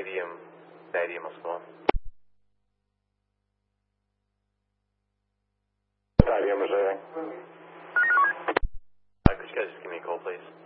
Stadium Moskva. Stadium is there. Could you guys just give me a call, please?